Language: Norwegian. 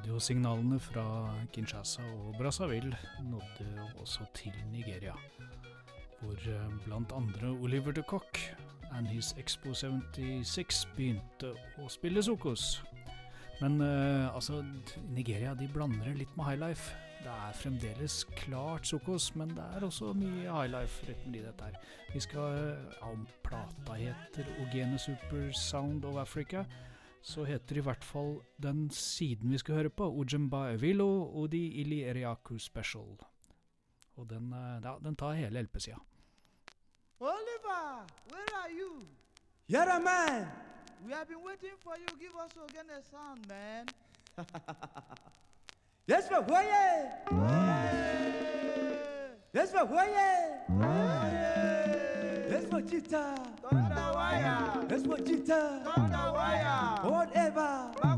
Radiosignalene fra Kinshasa og Brazzaville nådde også til Nigeria, hvor blant andre Oliver de Kock and his Expo 76 begynte å spille sokos. Men Nigeria de blander det litt med highlife. Det er fremdeles klart sokos, men det er også mye highlife rett i dette her. Vi skal om plata heter Ogene Super Sound of Africa, så heter i hvert fall den siden vi skal høre på, Ojemba Evilo Odi Ili Eriaku Special. Og den tar hele LP-sida. Oliver, where are you? Yara man! We have been waiting for you. Give us again a sound, man. Yes, for Hoye! Yes, for Hoye! Yes, for Chita! Thunder wire! Yes, for Chita! Thunder wire! Whatever!